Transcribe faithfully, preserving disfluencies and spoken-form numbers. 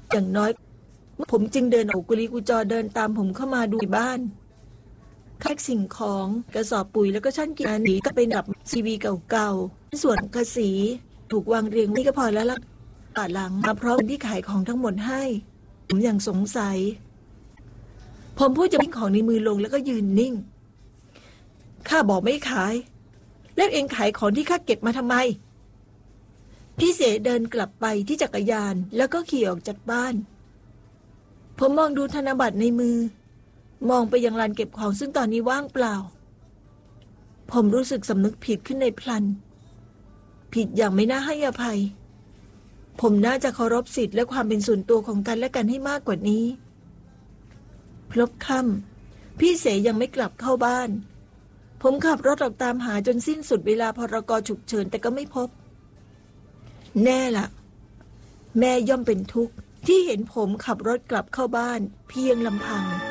อย่างน้อยผมจึงเดินออกกุลีกุจอเดินตามผมเข้ามาดูบ้านแพ็คสิ่งของกระสอบปุ๋ยแล้วก็ช่างกินหนีก็เป็นดับซีวีเก่าๆส่วนกระสีถูกวางเรียงนี่ก็พอแล้วล่ะป่าหลังมาพร้อมที่ขายของทั้งหมดให้ผมอย่างสงสัยผมพูดจะทิ้งของในมือลงแล้วก็ยืนนิ่งข้าบอกไม่ขายแล้วเองขายของที่ข้าเก็บมาทำไมพี่เสเดินกลับไปที่จักรยานแล้วก็ขี่ออกจากบ้านผมมองดูธนบัตรในมือมองไปยังลานเก็บของซึ่งตอนนี้ว่างเปล่าผมรู้สึกสำนึกผิดขึ้นในพลันผิดอย่างไม่น่าให้อภัยผมน่าจะเคารพสิทธิ์และความเป็นส่วนตัวของกันและกันให้มากกว่านี้พลบค่ำพี่เสยังไม่กลับเข้าบ้านผมขับรถออกตามหาจนสิ้นสุดเวลาพรกฉุกเฉินแต่ก็ไม่พบแน่ล่ะแม่ย่อมเป็นทุกข์ที่เห็นผมขับรถกลับเข้าบ้านเพียงลำพัง